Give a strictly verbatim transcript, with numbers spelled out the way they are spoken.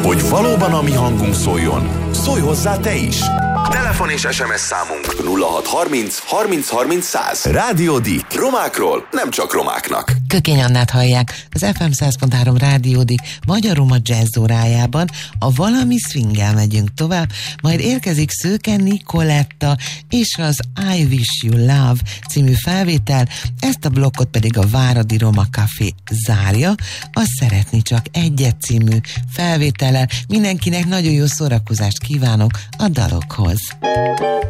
Hogy valóban a mi hangunk szóljon, szólj hozzá te is! Telefon és es em es számunk nulla hat harminc harminc harminc száz. Rádió Dik. Romákról, nem csak romáknak. Kökény Annát hallják az ef em száz pont három Rádió Dik Magyar Roma Jazz órájában. A Valami Swinggel megyünk tovább, majd érkezik Szőke Nikoletta és az I Wish You Love című felvétel, ezt a blokkot pedig a Váradi Roma Café zárja, a Szeretni csak egyet című felvétellel. Mindenkinek nagyon jó szórakozást kívánok a dalokhoz.